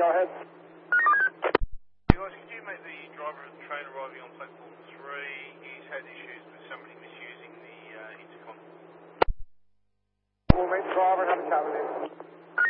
go ahead. Guys, could you make the driver of the train arriving on platform 3? He's had issues with somebody misusing the intercom. We'll meet the driver and have a chat with him.